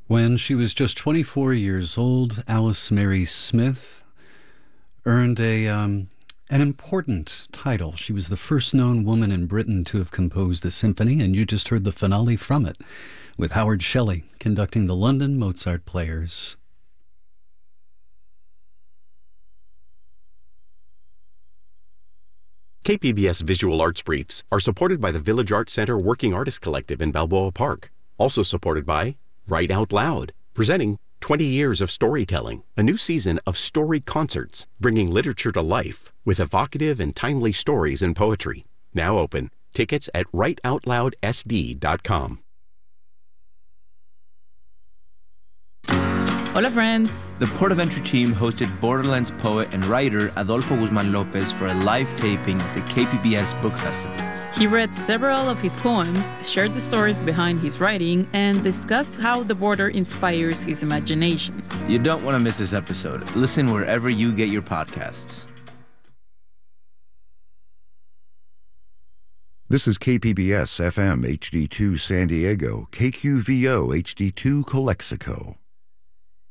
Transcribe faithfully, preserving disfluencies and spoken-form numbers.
When she was just twenty-four years old, Alice Mary Smith earned a um, an important title. She was the first known woman in Britain to have composed a symphony, and you just heard the finale from it, with Howard Shelley conducting the London Mozart Players. K P B S Visual Arts Briefs are supported by the Village Arts Center Working Artist Collective in Balboa Park. Also supported by Write Out Loud, presenting twenty years of Storytelling, a new season of story concerts, bringing literature to life with evocative and timely stories and poetry. Now open. Tickets at write out loud s d dot com. Hola, friends. The Port of Entry team hosted Borderlands poet and writer Adolfo Guzman Lopez for a live taping at the K P B S Book Festival. He read several of his poems, shared the stories behind his writing, and discussed how the border inspires his imagination. You don't want to miss this episode. Listen wherever you get your podcasts. This is K P B S F M H D two San Diego, K Q V O H D two Calexico.